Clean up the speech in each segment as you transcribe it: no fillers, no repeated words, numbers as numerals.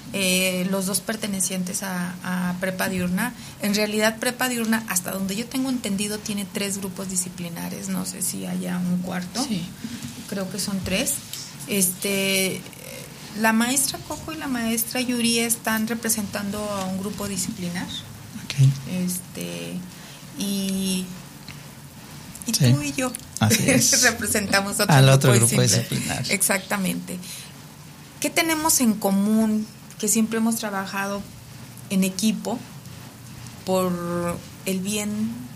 los dos pertenecientes a Prepa Diurna. En realidad Prepa Diurna, hasta donde yo tengo entendido, tiene 3 grupos disciplinares, no sé si haya un cuarto. Sí. Creo que son 3. La maestra Coco y la maestra Yuri están representando a un grupo disciplinar. Okay. Y sí, tú y yo representamos otro grupo disciplinar. Exactamente. ¿Qué tenemos en común? Que siempre hemos trabajado en equipo por el bien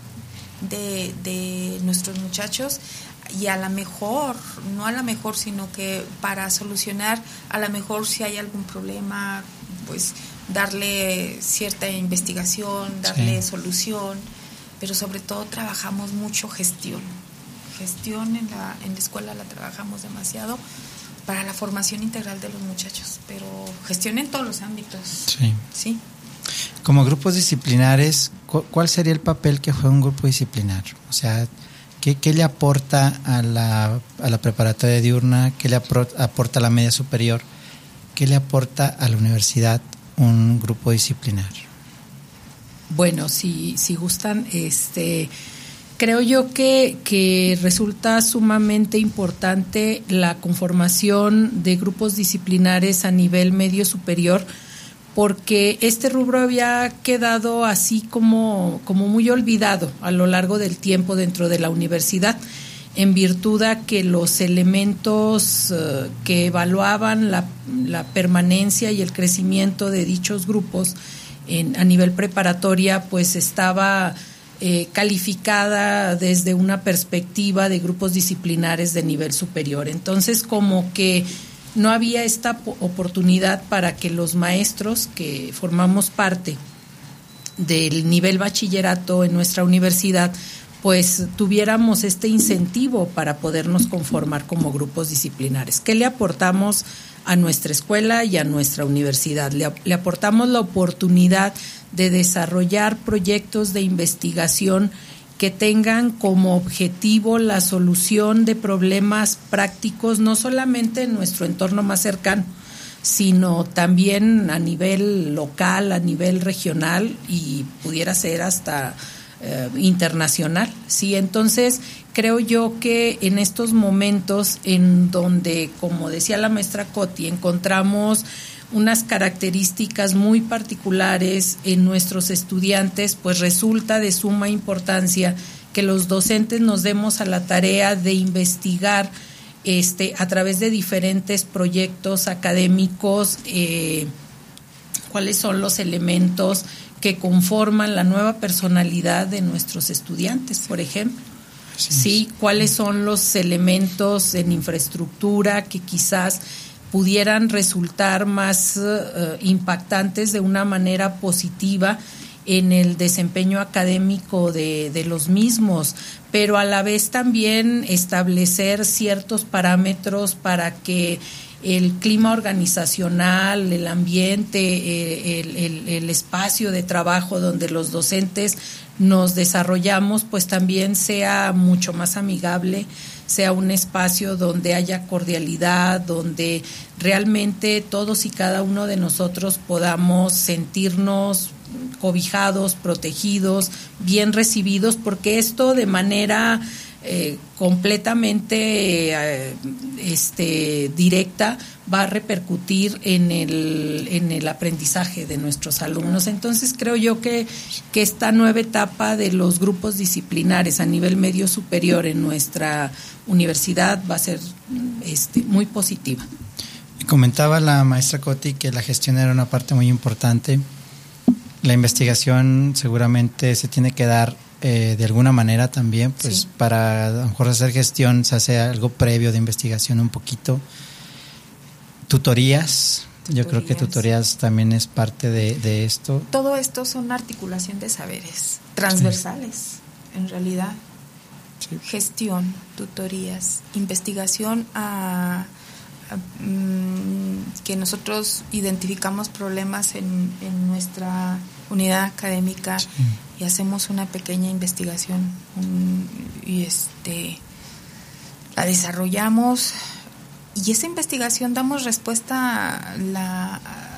de nuestros muchachos, y a lo mejor, no a lo mejor, sino que para solucionar, a lo mejor si hay algún problema, pues darle cierta investigación, darle solución, pero sobre todo trabajamos mucho gestión en la escuela la trabajamos demasiado para la formación integral de los muchachos, pero gestión en todos los ámbitos. Sí. Como grupos disciplinares, ¿cuál sería el papel que juega un grupo disciplinar? O sea, ¿qué le aporta a la preparatoria diurna? ¿Qué le aporta a la media superior? ¿Qué le aporta a la universidad un grupo disciplinar? Bueno, si gustan, creo yo que resulta sumamente importante la conformación de grupos disciplinares a nivel medio superior, porque este rubro había quedado así como muy olvidado a lo largo del tiempo dentro de la universidad, en virtud a que los elementos que evaluaban la permanencia y el crecimiento de dichos grupos a nivel preparatoria, pues estaba calificada desde una perspectiva de grupos disciplinares de nivel superior. Entonces, como que no había esta oportunidad para que los maestros que formamos parte del nivel bachillerato en nuestra universidad, pues tuviéramos este incentivo para podernos conformar como grupos disciplinares. ¿Qué le aportamos a nuestra escuela y a nuestra universidad? Le aportamos la oportunidad de desarrollar proyectos de investigación que tengan como objetivo la solución de problemas prácticos, no solamente en nuestro entorno más cercano, sino también a nivel local, a nivel regional y pudiera ser hasta internacional. Sí, entonces creo yo que en estos momentos en donde, como decía la maestra Coti, encontramos unas características muy particulares en nuestros estudiantes, pues resulta de suma importancia que los docentes nos demos a la tarea de investigar a través de diferentes proyectos académicos cuáles son los elementos que conforman la nueva personalidad de nuestros estudiantes, por ejemplo. Sí, cuáles son los elementos en infraestructura que quizás pudieran resultar más impactantes de una manera positiva en el desempeño académico de los mismos, pero a la vez también establecer ciertos parámetros para que el clima organizacional, el ambiente, el espacio de trabajo donde los docentes nos desarrollamos, pues también sea mucho más amigable, sea un espacio donde haya cordialidad, donde realmente todos y cada uno de nosotros podamos sentirnos cobijados, protegidos, bien recibidos, porque esto de manera completamente directa va a repercutir en el aprendizaje de nuestros alumnos. Entonces creo yo que esta nueva etapa de los grupos disciplinares a nivel medio superior en nuestra universidad va a ser muy positiva. Comentaba la maestra Coti que la gestión era una parte muy importante. La investigación seguramente se tiene que dar de alguna manera también, pues sí. Para a lo mejor hacer gestión se hace algo previo de investigación un poquito. Tutorías. Yo creo que tutorías también es parte de esto. Todo esto son articulación de saberes transversales, en realidad. Sí. Gestión, tutorías, investigación que nosotros identificamos problemas en nuestra unidad académica y hacemos una pequeña investigación y la desarrollamos y esa investigación damos respuesta a